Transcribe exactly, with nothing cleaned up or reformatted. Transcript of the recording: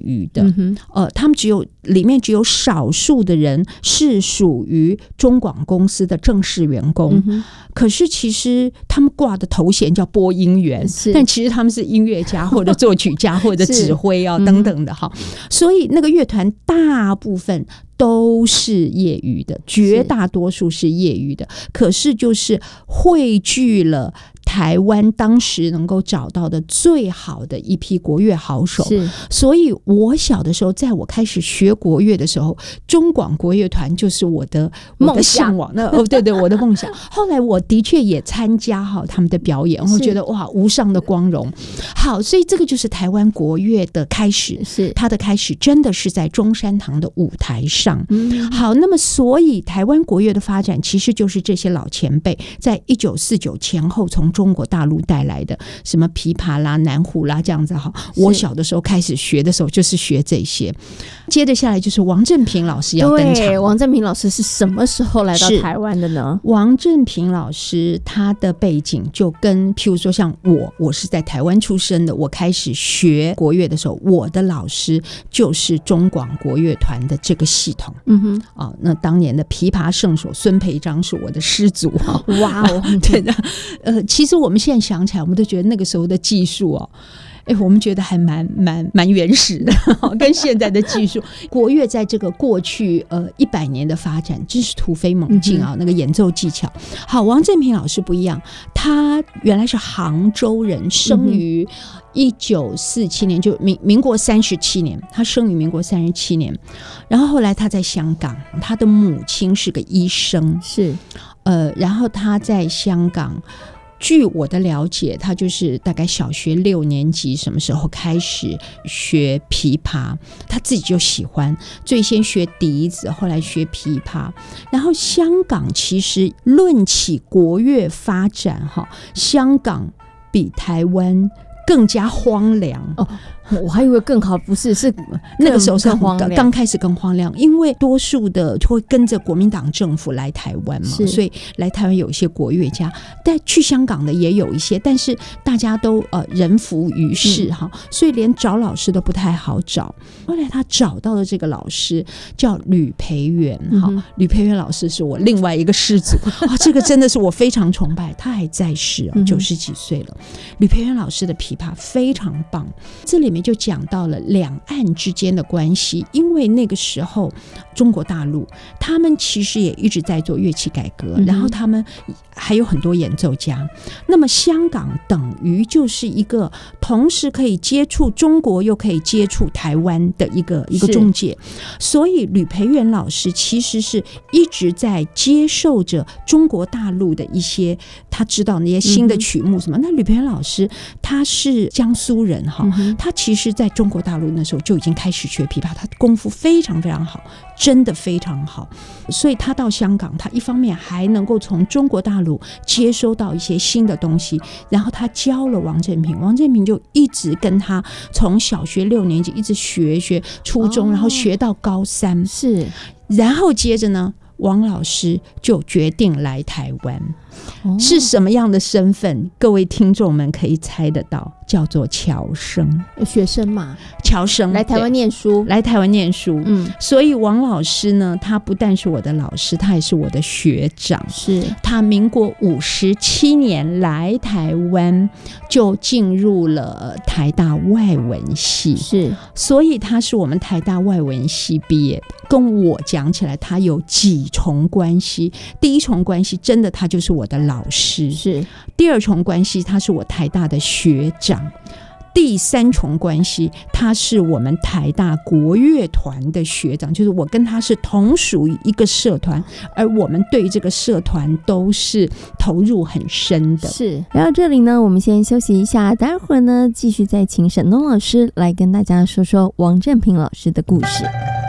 余的、嗯、呃，他们只有里面只有少数的人是属于中广公司的正式员工、嗯、可是其实他们挂的头衔叫播音员，但其实他们是音乐家或者作曲家或者指挥啊等等的哈、嗯，所以那个乐团大部分都是业余的，绝大多数是业余的，可是就是汇聚了台湾当时能够找到的最好的一批国乐好手，所以我小的时候，在我开始学国乐的时候，中广国乐团就是我的我的向往，那哦对对，我的梦想。后来我的确也参加哈他们的表演，我觉得哇无上的光荣。好，所以这个就是台湾国乐的开始，是它的开始真的是在中山堂的舞台上。嗯、好，那么所以台湾国乐的发展其实就是这些老前辈在一九四九前后从中国大陆带来的，什么琵琶啦、南胡啦这样子哈。我小的时候开始学的时候就是学这些。接着下来就是王振平老师要登场。 对，王振平老师是什么时候来到台湾的呢？ 王振平老师他的背景就跟譬如说像我，我是在台湾出生的，我开始学国乐的时候，我的老师就是中广国乐团的这个系统。嗯哼，啊，那当年的琵琶圣手孙培章是我的师祖。 哇哦， 对的，呃，其实我们现在想起来，我们都觉得那个时候的技术哦。哎，我们觉得还蛮蛮蛮原始的，跟现在的技术，国乐在这个过去呃一百年的发展，真是突飞猛进啊！嗯、那个演奏技巧，好，王振平老师不一样，他原来是杭州人，生于一九四七年，就民民国三十七年，他生于民国三十七年，然后后来他在香港，他的母亲是个医生， 是呃，然后他在香港。据我的了解，他就是大概小学六年级什么时候开始学琵琶，他自己就喜欢，最先学笛子，后来学琵琶。然后香港其实论起国乐发展，香港比台湾更加荒凉哦。我还以为更好，不是，是那个时候是刚开始更荒凉，因为多数的会跟着国民党政府来台湾嘛，所以来台湾有一些国乐家，但去香港的也有一些，但是大家都呃人浮于事哈、嗯，所以连找老师都不太好找。后来他找到的这个老师叫吕培元哈、嗯，吕培元老师是我另外一个师祖啊，这个真的是我非常崇拜，他还在世啊，九十几岁了。吕培元老师的琵琶非常棒，这里面就讲到了两岸之间的关系，因为那个时候中国大陆他们其实也一直在做乐器改革、嗯、然后他们还有很多演奏家，那么香港等于就是一个同时可以接触中国又可以接触台湾的一个一个中介，所以吕培元老师其实是一直在接受着中国大陆的一些他知道那些新的曲目什么、嗯、那吕培元老师他是江苏人哈、嗯，他其实在中国大陆那时候就已经开始学琵琶，他功夫非常非常好，真的非常好，所以他到香港，他一方面还能够从中国大陆接收到一些新的东西，然后他教了王振平，王振平就一直跟他从小学六年级一直学学初中、哦、然后学到高三， 是， 然后接着呢王老师就决定来台湾、哦、是什么样的身份各位听众们可以猜得到，叫做侨生， 学生嘛， 侨生来台湾念书， 来台湾念书，嗯，所以王老师呢，他不但是我的老师，他也是我的学长， 是他民国五十七年来台湾就进入了台大外文系， 是， 所以他是我们台大外文系毕业的，跟我讲起来他有几重关系，第一重关系真的他就是我的老师， 是， 第二重关系他是我台大的学长，第三重关系他是我们台大国乐团的学长，就是我跟他是同属于一个社团，而我们对这个社团都是投入很深的。 是，然后这里呢我们先休息一下，待会儿呢继续再请沈东老师来跟大家说说王振平老师的故事。